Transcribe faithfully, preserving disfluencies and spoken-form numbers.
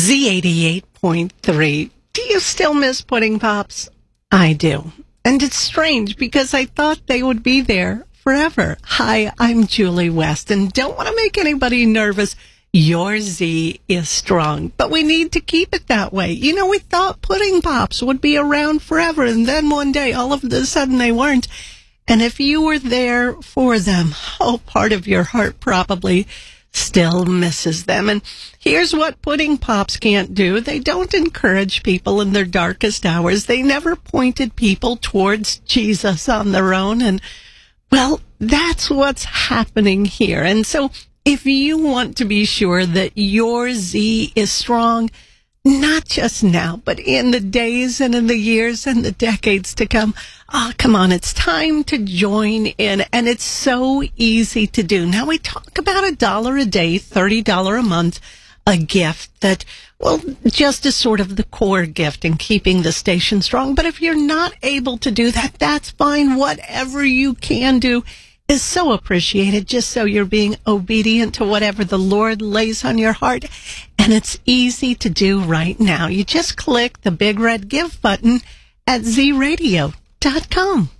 Z eighty-eight point three. Do you still miss Pudding Pops? I do. And it's strange because I thought they would be there forever. Hi, I'm Julie West, and don't want to make anybody nervous. Your Z is strong, but we need to keep it that way. You know, we thought Pudding Pops would be around forever, and then one day, all of a sudden, they weren't. And if you were there for them, oh, part of your heart probably still misses them. And here's what Pudding Pops can't do. They don't encourage people in their darkest hours. They never pointed people towards Jesus on their own. And, well, that's what's happening here. And so if you want to be sure that your Z is strong, not just now, but in the days and in the years and the decades to come, oh, come on, it's time to join in. And it's so easy to do. Now, we talk about a dollar a day, thirty dollars a month, a gift that, well, just is sort of the core gift in keeping the station strong. But if you're not able to do that, that's fine. Whatever you can do is so appreciated, just so you're being obedient to whatever the Lord lays on your heart. And it's easy to do right now. You just click the big red give button at z radio dot com.